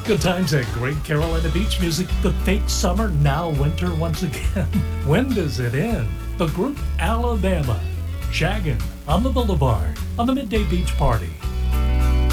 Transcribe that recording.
Good times at Great Carolina Beach Music. The fake summer, now winter once again. When does it end? The group Alabama. Shaggin' on the Boulevard on the Midday Beach Party.